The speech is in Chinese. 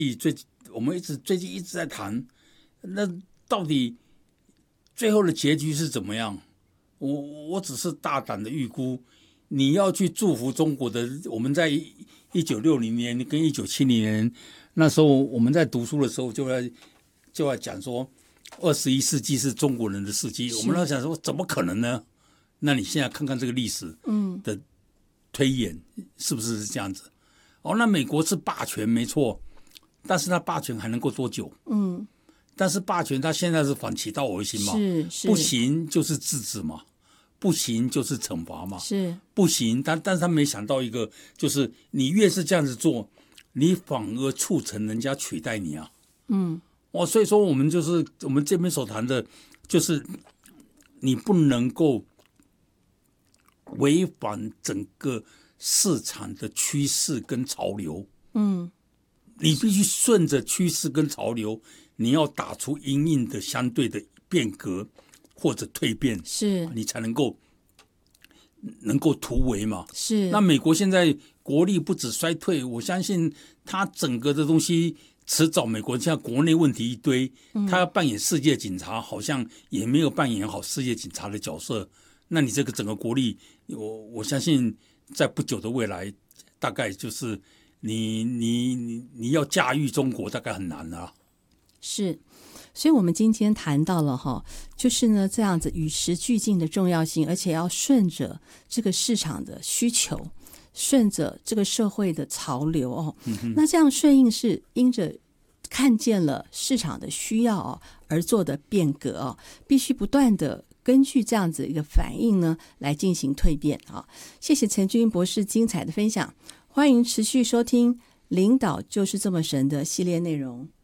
我们最近一直在谈，那到底最后的结局是怎么样？我只是大胆的预估，你要去祝福中国的，我们在1960年跟1970年那时候我们在读书的时候就要讲说21世纪是中国人的世纪，我们要想说怎么可能呢？那你现在看看这个历史的推演是不是这样子？那美国是霸权没错，但是他霸权还能够多久？但是霸权他现在是反其道而行嘛， 是不行就是制止嘛，不行就是惩罚嘛， 是不行，但是他没想到一个，就是你越是这样子做，你反而促成人家取代你啊。所以说我们这边所谈的，就是你不能够违反整个市场的趋势跟潮流，你必须顺着趋势跟潮流，你要打出因应的相对的变革或者蜕变， 是你才能够突围嘛。 是。 那美国现在国力不止衰退，我相信它整个的东西迟早，美国现在国内问题一堆，他要扮演世界警察，好像也没有扮演好世界警察的角色。那你这个整个国力，我相信在不久的未来，大概就是你要驾驭中国，大概很难啊。 是，所以我们今天谈到了就是呢这样子与时俱进的重要性，而且要顺着这个市场的需求，顺着这个社会的潮流那这样顺应是因着看见了市场的需要而做的变革必须不断的根据这样子一个反应呢来进行蜕变谢谢陈俊博士精彩的分享，欢迎持续收听领导就是这么神的系列内容。